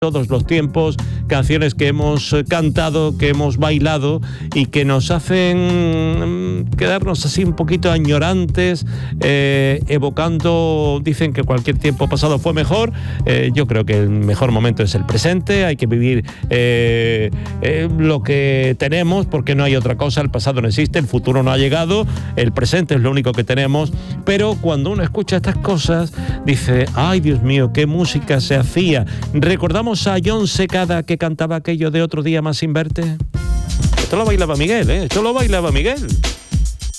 todos los tiempos, canciones que hemos cantado, que hemos bailado y que nos hacen quedarnos así un poquito añorantes, evocando, dicen que cualquier tiempo pasado fue mejor. Yo creo que el mejor momento es el presente, hay que vivir lo que tenemos porque no hay otra cosa, el pasado no existe, el futuro no ha llegado, el presente es lo único que tenemos, pero cuando uno escucha estas cosas dice, ay Dios mío, qué música se hacía. Recordamos a Jon Secada que cantaba aquello de Otro día más sin verte. Esto lo bailaba Miguel, esto lo bailaba Miguel.